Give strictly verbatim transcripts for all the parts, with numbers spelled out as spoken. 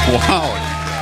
Wow.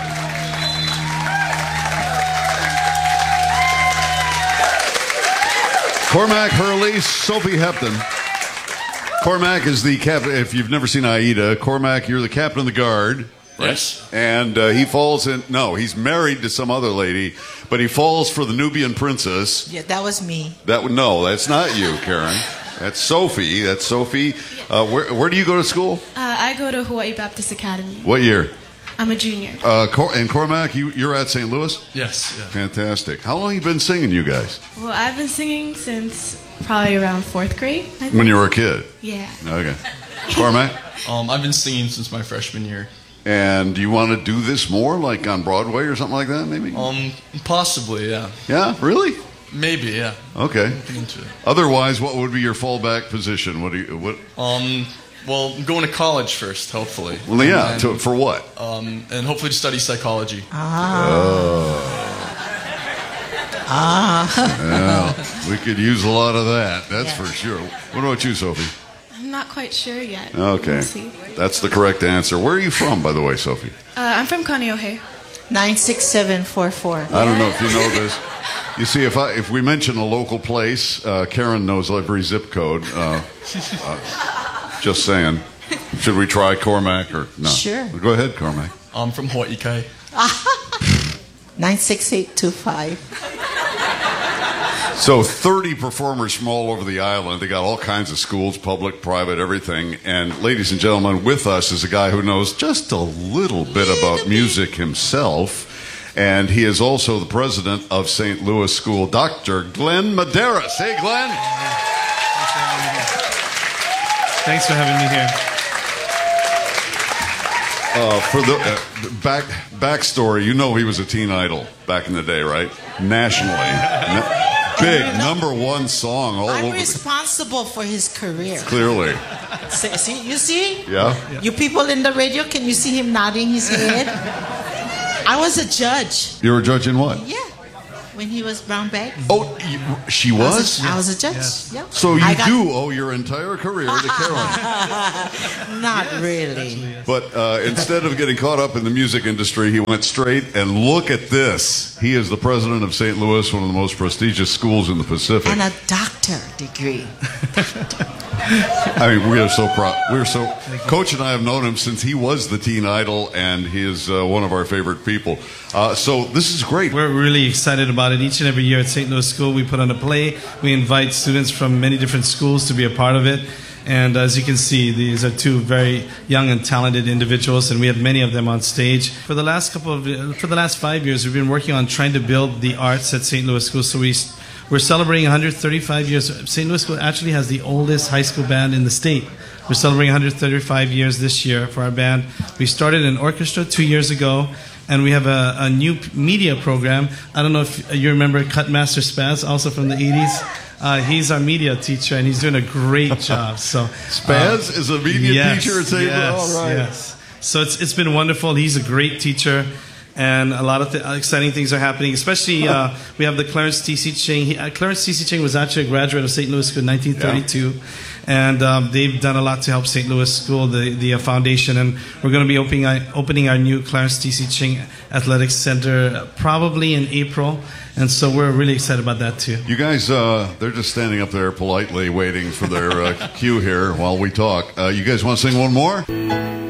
Cormac Hurley, Sophie Hepton. Cormac is the captain. If you've never seen Aida, Cormac, you're the captain of the guard. Right? Yes. And uh, he falls in. No, he's married to some other lady, but he falls for the Nubian princess. Yeah, that was me. That would no, that's not you, Karen. That's Sophie. That's Sophie. Uh, where, where do you go to school? Uh, I go to Hawaii Baptist Academy. What year? I'm a junior. Uh, Cor- and Cormac, you, you're at Saint Louis? Yes. Yeah. Fantastic. How long have you been singing, you guys? Well, I've been singing since probably around fourth grade. I think. When you were a kid? Yeah. Okay. Cormac? Um, I've been singing since my freshman year. And do you want to do this more, like on Broadway or something like that, maybe? Um, possibly, yeah. Yeah, really? Maybe, yeah. Okay. Looking into it. Otherwise, what would be your fallback position? What do you what? Um, well, I'm going to college first, hopefully. Well, yeah. And, To, for what? Um, and hopefully to study psychology. Ah. Oh. Ah. Yeah, we could use a lot of that. That's Yeah. for sure. What about you, Sophie? I'm not quite sure yet. Okay. We'll see. That's the correct answer. Where are you from, by the way, Sophie? Uh, I'm from Kaneohe. nine six seven four four. I don't know if you know this. You see, if I if we mention a local place, uh, Karen knows every zip code. Uh, uh, just saying. Should we try Cormac or no? Sure. Go ahead, Cormac. I'm from Hawaii Kai. nine six eight two five. So thirty performers from all over the island. They got all kinds of schools, public, private, everything. And ladies and gentlemen, with us is a guy who knows just a little bit about music himself. And he is also the president of Saint Louis School, Doctor Glenn Medeiros. Hey, Glenn. Thanks for having me here. Uh, for the uh, back backstory, you know he was a teen idol back in the day, right? Nationally. Na- big, number one song all I'm over the... responsible for his career. Clearly. See, see, you see? Yeah? You people in the radio, can you see him nodding his head? I was a judge. You were judging what? Yeah. When he was brown bag. Oh, you, she I was? was a, I was a judge. Yes. Yeah. So you I got- do owe your entire career to Carolyn. Not really. But uh, instead of getting caught up in the music industry, he went straight and look at this. He is the president of Saint Louis, one of the most prestigious schools in the Pacific. And a doctor degree. I mean, we are so proud. We're so. Coach and I have known him since he was the teen idol, and he is uh, one of our favorite people. Uh, so this is great. We're really excited about it. Each and every year at Saint Louis School, we put on a play. We invite students from many different schools to be a part of it. And as you can see, these are two very young and talented individuals, and we have many of them on stage. For the last couple of, for the last five years, we've been working on trying to build the arts at Saint Louis School. So we, we're celebrating one hundred thirty-five years. Saint Louis School actually has the oldest high school band in the state. We're celebrating one hundred thirty-five years this year for our band. We started an orchestra two years ago, and we have a, a new media program. I don't know if you remember Cutmaster Spaz, also from the eighties. Uh, he's our media teacher, and he's doing a great job. So Spaz uh, is a media yes, teacher at Saint Louis. Yes, All right. yes. So it's it's been wonderful. He's a great teacher, and a lot of th- exciting things are happening. Especially, uh, we have the Clarence T C Ching. He, uh, Clarence T C Ching was actually a graduate of Saint Louis School in nineteen thirty-two. Yeah. And um, they've done a lot to help Saint Louis School, the, the uh, foundation. And we're going to be opening, uh, opening our new Clarence T C Ching Athletics Center probably in April. And so we're really excited about that, too. You guys, uh, they're just standing up there politely waiting for their uh, cue here while we talk. Uh, you guys want to sing one more?